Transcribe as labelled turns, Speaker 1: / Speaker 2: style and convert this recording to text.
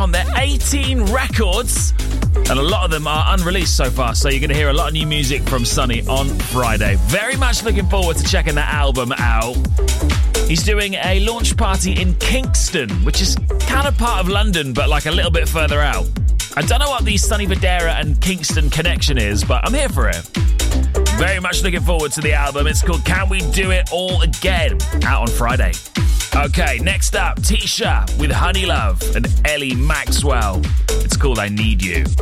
Speaker 1: on their 18 records, and a lot of them are unreleased so far, so you're going to hear a lot of new music from Sonny on Friday. Very much looking forward to checking that album out. He's doing a launch party in Kingston, which is kind of part of London, but like a little bit further out. I don't know what the Sonny Fodera and Kingston connection is, but I'm here for it. Very much looking forward to the album. It's called Can We Do It All Again, out on Friday. Okay, next up, Tisha with Honey Love and Ellie Maxwell. It's called I Need You.